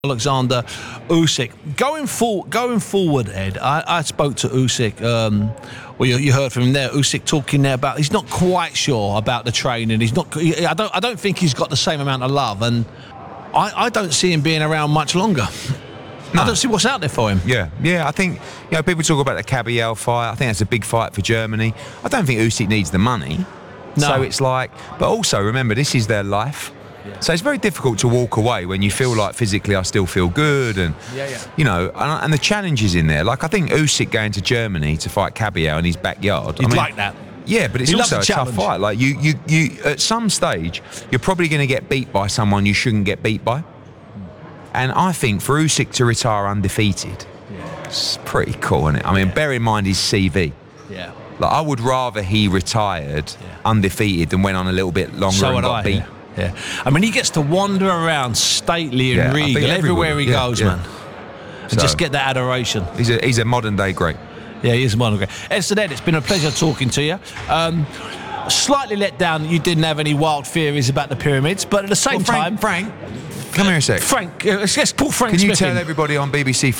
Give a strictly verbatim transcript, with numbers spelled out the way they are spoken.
Alexander Usyk. Going for, going forward, Ed, I, I spoke to Usyk. Um, well, you, you heard from him there. Usyk talking there about he's not quite sure about the training. He's not. He, I don't. I don't think he's got the same amount of love, and I, I don't see him being around much longer. No. I don't see what's out there for him. Yeah, yeah. I think you know people talk about the Kabayel fight. I think that's a big fight for Germany. I don't think Usyk needs the money. No. So it's like, but also remember, this is their life. Yeah. So it's very difficult to walk away when you feel like physically I still feel good, and yeah, yeah. you know, and, and the challenges in there. Like I think Usyk going to Germany to fight Kabayel in his backyard. You'd I mean, like that. Yeah, but it's he also a challenge. tough fight. Like you, you, you. At some stage, you're probably going to get beat by someone you shouldn't get beat by. And I think for Usyk to retire undefeated, yeah. it's pretty cool, isn't it? I mean, yeah. bear in mind his C V. Yeah. Like I would rather he retired yeah. undefeated than went on a little bit longer so and got I, beat. Yeah. Yeah, I mean, he gets to wander around stately and yeah, regal everywhere he yeah, goes, yeah. man. And so, just get that adoration. He's a he's a modern day great. Yeah, he is a modern great. Edson, Ed, it's been a pleasure talking to you. Um, slightly let down that you didn't have any wild theories about the pyramids, but at the same well, Frank, time, Frank, come here a sec. Frank, uh, let's, let's call Frank. Can you Smith tell in. everybody on B B C